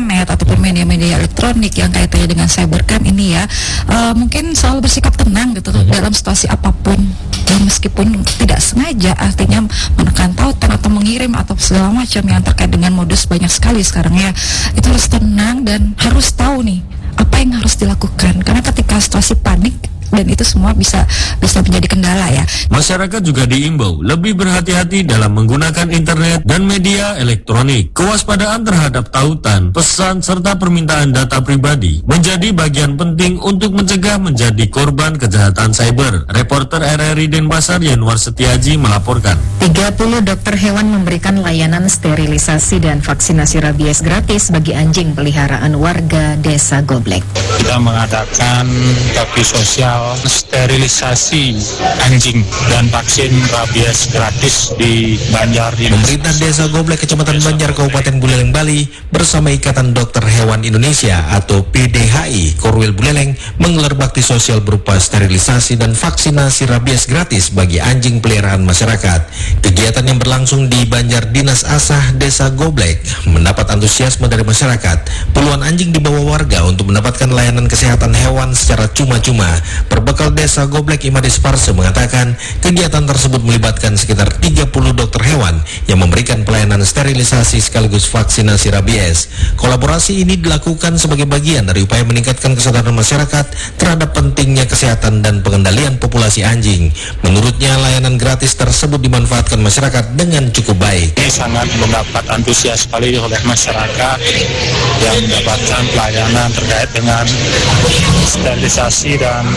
internet ataupun media-media elektronik yang kaitannya dengan cybercrime ini ya, mungkin selalu bersikap tenang gitu dalam situasi apapun, ya, meskipun tidak sengaja, artinya menekan tautan atau mengirim atau segala macam yang terkait dengan modus banyak sekali sekarang ya, itu harus tenang dan harus tahu nih apa yang harus dilakukan, karena ketika situasi panik dan itu semua bisa menjadi kendala ya. Masyarakat juga diimbau lebih berhati-hati dalam menggunakan internet dan media elektronik. Kewaspadaan terhadap tautan, pesan, serta permintaan data pribadi menjadi bagian penting untuk mencegah menjadi korban kejahatan cyber. Reporter RRI Denpasar Yanuar Setiaji melaporkan. 30 dokter hewan memberikan layanan sterilisasi dan vaksinasi rabies gratis bagi anjing peliharaan warga Desa Goblek. Kita mengadakan bakti sosial sterilisasi anjing dan vaksin rabies gratis di Banjar. Pemerintah Desa Goblek, Kecamatan Banjar, Kabupaten Buleleng, Bali bersama Ikatan Dokter Hewan Indonesia atau PDHI Korwil Buleleng menggelar bakti sosial berupa sterilisasi dan vaksinasi rabies gratis bagi anjing peliharaan masyarakat. Kegiatan yang berlangsung di Banjar Dinas Asah Desa Goblek mendapat antusiasme dari masyarakat. Puluhan anjing dibawa warga untuk mendapatkan layanan kesehatan hewan secara cuma-cuma. Perbekal Desa Goblek Imades Parse mengatakan kegiatan tersebut melibatkan sekitar 30 dokter hewan yang memberikan pelayanan sterilisasi sekaligus vaksinasi rabies. Kolaborasi ini dilakukan sebagai bagian dari upaya meningkatkan kesadaran masyarakat terhadap pentingnya kesehatan dan pengendalian populasi anjing. Menurutnya layanan gratis tersebut dimanfaatkan masyarakat dengan cukup baik. Ini sangat mendapat antusias sekali oleh masyarakat yang mendapatkan pelayanan terkait dengan sterilisasi dan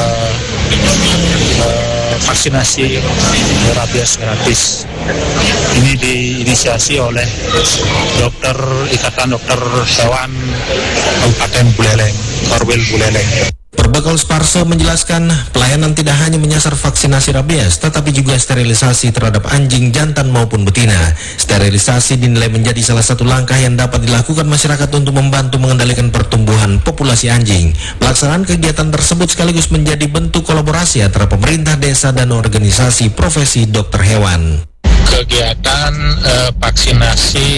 vaksinasi rabies gratis. Ini diinisiasi oleh Ikatan Dokter Hewan Kabupaten Buleleng, Korwil Buleleng. Perbekal Sparse menjelaskan pelayanan tidak hanya menyasar vaksinasi rabies, tetapi juga sterilisasi terhadap anjing jantan maupun betina. Sterilisasi dinilai menjadi salah satu langkah yang dapat dilakukan masyarakat untuk membantu mengendalikan pertumbuhan populasi anjing. Pelaksanaan kegiatan tersebut sekaligus menjadi bentuk kolaborasi antara pemerintah desa dan organisasi profesi dokter hewan. Kegiatan vaksinasi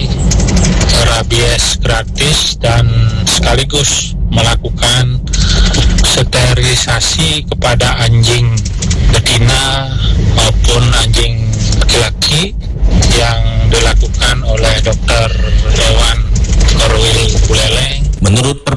rabies gratis dan sekaligus melakukan sterilisasi kepada anjing betina maupun anjing laki-laki yang dilakukan oleh dokter hewan Korwil Buleleng. Menurut